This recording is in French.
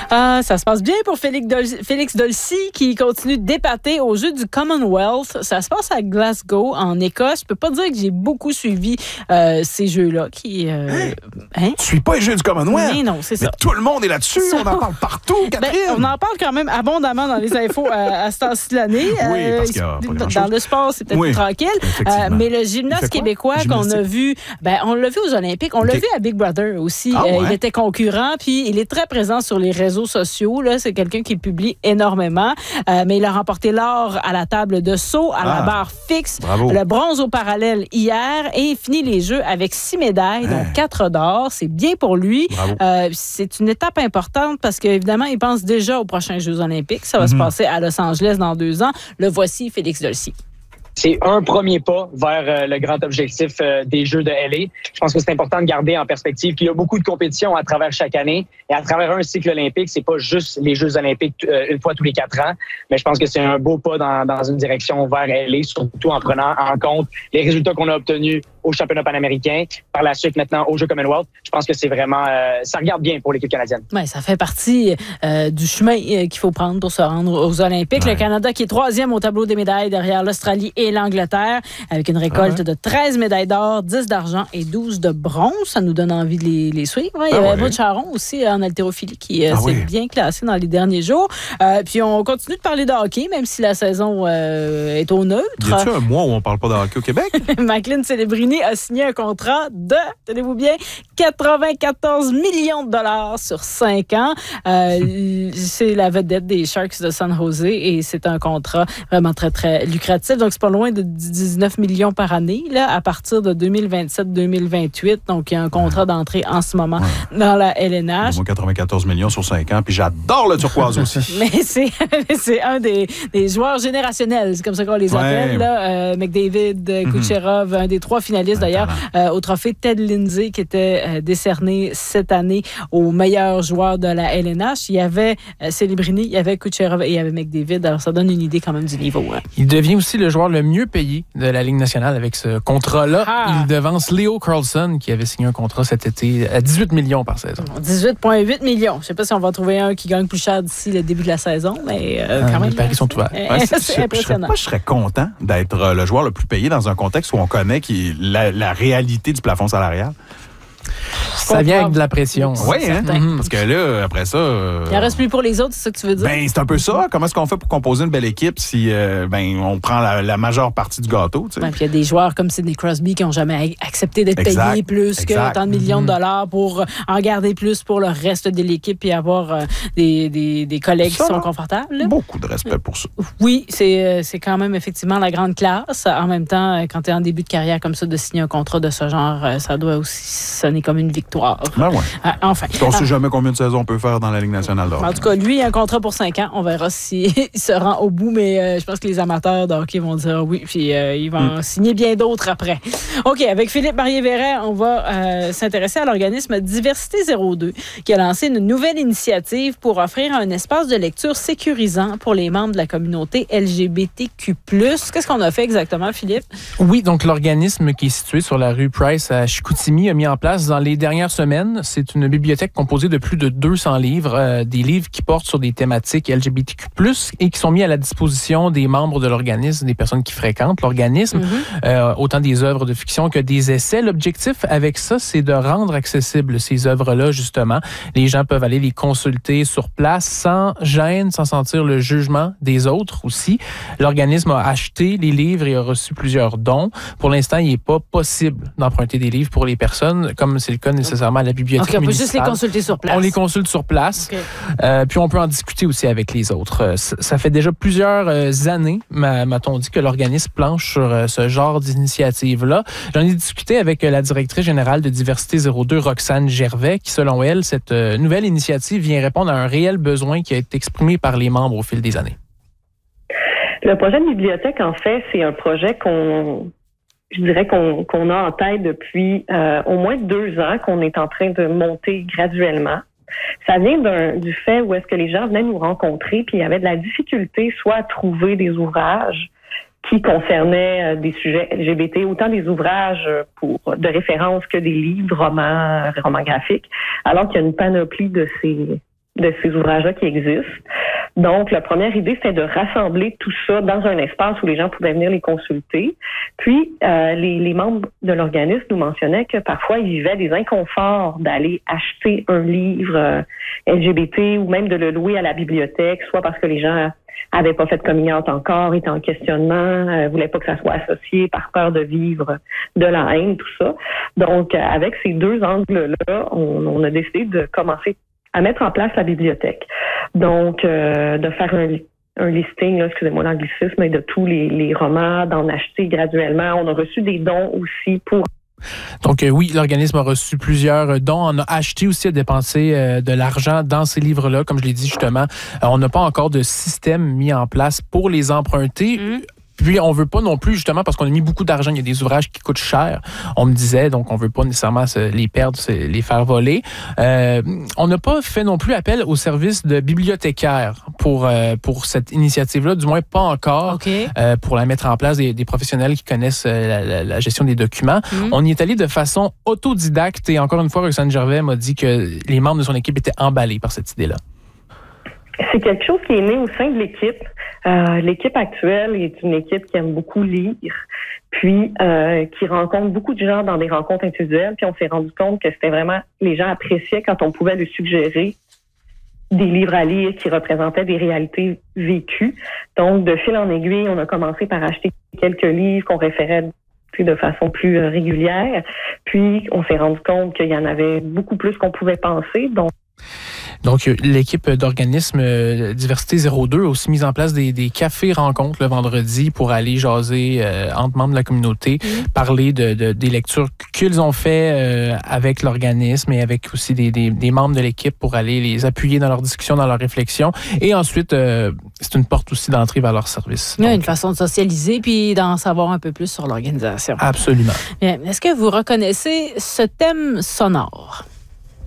Ça se passe bien pour Félix Dolcy qui continue d'épater aux Jeux du Commonwealth. Ça se passe à Glasgow, en Écosse. Je peux pas dire que j'ai beaucoup suivi ces Jeux-là. Tu suis pas les Jeux du Commonwealth? Mais non, c'est ça. Mais tout le monde est là-dessus. On en parle partout, Catherine. On en parle quand même abondamment dans les infos à ce temps-ci de l'année. Oui, parce qu'il y a pas dans le sport, c'est peut-être plus tranquille. Mais le gymnaste québécois qu'on a vu, on l'a vu aux Olympiques. On l'a vu à Big Brother aussi. Il était concurrent, puis il est très présent sur les réseaux sociaux. Là, c'est quelqu'un qui publie énormément. Mais il a remporté l'or à la table de saut, à la barre fixe, le bronze au parallèle hier et fini les Jeux avec 6 médailles, dont 4 d'or. C'est bien pour lui. C'est une étape importante parce qu'évidemment, il pense déjà aux prochains Jeux olympiques. Ça va se passer à Los Angeles dans 2 ans. Le voici, Félix Dolcy. C'est un premier pas vers le grand objectif des Jeux de LA. Je pense que c'est important de garder en perspective qu'il y a beaucoup de compétitions à travers chaque année. Et à travers un cycle olympique, c'est pas juste les Jeux olympiques une fois tous les 4 ans. Mais je pense que c'est un beau pas dans une direction vers LA, surtout en prenant en compte les résultats qu'on a obtenus au championnat panaméricain, par la suite maintenant aux Jeux Commonwealth. Je pense que c'est vraiment... ça regarde bien pour l'équipe canadienne. Ouais, ça fait partie du chemin qu'il faut prendre pour se rendre aux Olympiques. Le Canada qui est 3e au tableau des médailles derrière l'Australie et l'Angleterre, avec une récolte de 13 médailles d'or, 10 d'argent et 12 de bronze. Ça nous donne envie de les suivre. Il y avait Maud Charon aussi en haltérophilie qui s'est bien classé dans les derniers jours. Puis on continue de parler de hockey, même si la saison est au neutre. Y a-t-il un mois où on parle pas de hockey au Québec? Macklin Celebrini a signé un contrat de, tenez-vous bien, 94 millions de dollars sur 5 ans. C'est la vedette des Sharks de San Jose et c'est un contrat vraiment très, très lucratif. Donc, c'est pas loin de 19 millions par année, là, à partir de 2027-2028. Donc, il y a un contrat d'entrée en ce moment dans la LNH. 94 millions sur 5 ans, puis j'adore le turquoise aussi. Mais c'est un des joueurs générationnels, c'est comme ça qu'on les appelle. Là. McDavid, Kucherov, un des 3 finalistes d'ailleurs au trophée Ted Lindsay qui était décerné cette année au meilleur joueur de la LNH. Il y avait Celebrini, il y avait Kucherov et il y avait McDavid. Alors, ça donne une idée quand même du niveau. Il devient aussi le joueur le mieux payé de la Ligue nationale avec ce contrat-là. Il devance Leo Carlson qui avait signé un contrat cet été à 18 millions par saison. 18,8 millions. Je ne sais pas si on va trouver un qui gagne plus cher d'ici le début de la saison, mais quand même. Les paris sont ouverts. C'est impressionnant. Je serais content d'être le joueur le plus payé dans un contexte où on connaît la réalité du plafond salarial. Ça vient avec de la pression. Oui, parce que là, après ça... Il en reste plus pour les autres, c'est ça que tu veux dire? C'est un peu ça. Comment est-ce qu'on fait pour composer une belle équipe si on prend la majeure partie du gâteau? Puis il y a des joueurs comme Sidney Crosby qui n'ont jamais accepté d'être payés plus que tant de millions de dollars pour en garder plus pour le reste de l'équipe et avoir des collègues qui sont confortables. Beaucoup de respect pour ça. Oui, c'est quand même effectivement la grande classe. En même temps, quand tu es en début de carrière comme ça, de signer un contrat de ce genre, ça doit aussi sonner comme une victoire. Enfin. On ne sait jamais combien de saisons on peut faire dans la Ligue nationale de hockey. En tout cas, lui, un contrat pour 5 ans. On verra s'il se rend au bout, mais je pense que les amateurs de hockey vont dire oui, puis ils vont en signer bien d'autres après. OK, avec Philippe Marié-Verret, on va s'intéresser à l'organisme Diversité 02 qui a lancé une nouvelle initiative pour offrir un espace de lecture sécurisant pour les membres de la communauté LGBTQ+. Qu'est-ce qu'on a fait exactement, Philippe? Oui, donc l'organisme qui est situé sur la rue Price à Chicoutimi a mis en place dans les dernières semaines, c'est une bibliothèque composée de plus de 200 livres, des livres qui portent sur des thématiques LGBTQ+, et qui sont mis à la disposition des membres de l'organisme, des personnes qui fréquentent l'organisme, autant des œuvres de fiction que des essais. L'objectif avec ça, c'est de rendre accessibles ces œuvres-là, justement. Les gens peuvent aller les consulter sur place sans gêne, sans sentir le jugement des autres aussi. L'organisme a acheté les livres et a reçu plusieurs dons. Pour l'instant, il n'est pas possible d'emprunter des livres pour les personnes, comme c'est le cas nécessairement à la bibliothèque municipale. On peut juste les consulter sur place. On les consulte sur place. Puis on peut en discuter aussi avec les autres. Ça fait déjà plusieurs années, m'a-t-on dit, que l'organisme planche sur ce genre d'initiative-là. J'en ai discuté avec la directrice générale de Diversité 02, Roxane Gervais, qui, selon elle, cette nouvelle initiative vient répondre à un réel besoin qui a été exprimé par les membres au fil des années. Le projet de bibliothèque, en fait, c'est un projet qu'on a en tête depuis au moins 2 ans, qu'on est en train de monter graduellement. Ça vient du fait où est-ce que les gens venaient nous rencontrer, puis il y avait de la difficulté soit à trouver des ouvrages qui concernaient des sujets LGBT, autant des ouvrages de référence que des livres, romans graphiques, alors qu'il y a une panoplie de ces ces ouvrages-là qui existent. Donc, la première idée, c'était de rassembler tout ça dans un espace où les gens pouvaient venir les consulter. Puis, les membres de l'organisme nous mentionnaient que parfois, ils vivaient des inconforts d'aller acheter un livre LGBT ou même de le louer à la bibliothèque, soit parce que les gens avaient pas fait de coming out encore, étaient en questionnement, voulaient pas que ça soit associé par peur de vivre de la haine, tout ça. Donc, avec ces deux angles-là, on a décidé de commencer à mettre en place la bibliothèque. Donc, de faire un listing, là, excusez-moi l'anglicisme, de tous les romans, d'en acheter graduellement. On a reçu des dons aussi pour... Donc oui, l'organisme a reçu plusieurs dons. On a acheté aussi, à dépenser de l'argent dans ces livres-là. Comme je l'ai dit justement, on n'a pas encore de système mis en place pour les emprunter. Puis, on veut pas non plus, justement, parce qu'on a mis beaucoup d'argent, il y a des ouvrages qui coûtent cher, on me disait, donc on veut pas nécessairement les perdre, les faire voler. On n'a pas fait non plus appel au service de bibliothécaire pour cette initiative-là, du moins pas encore, pour la mettre en place, des professionnels qui connaissent la gestion des documents. On y est allé de façon autodidacte et encore une fois, Roxane Gervais m'a dit que les membres de son équipe étaient emballés par cette idée-là. C'est quelque chose qui est né au sein de l'équipe. L'équipe actuelle est une équipe qui aime beaucoup lire, puis qui rencontre beaucoup de gens dans des rencontres individuelles. Puis on s'est rendu compte que c'était vraiment, les gens appréciaient quand on pouvait lui suggérer des livres à lire qui représentaient des réalités vécues. Donc, de fil en aiguille, on a commencé par acheter quelques livres qu'on référait de façon plus régulière. Puis, on s'est rendu compte qu'il y en avait beaucoup plus qu'on pouvait penser. Donc, l'équipe d'organisme Diversité 02 a aussi mis en place des cafés-rencontres le vendredi pour aller jaser entre membres de la communauté, parler des lectures qu'ils ont fait avec l'organisme et avec aussi des membres de l'équipe pour aller les appuyer dans leurs discussions, dans leurs réflexions. Et ensuite, c'est une porte aussi d'entrée vers leur service. Il y a une façon de socialiser puis d'en savoir un peu plus sur l'organisation. Absolument. Bien, est-ce que vous reconnaissez ce thème sonore?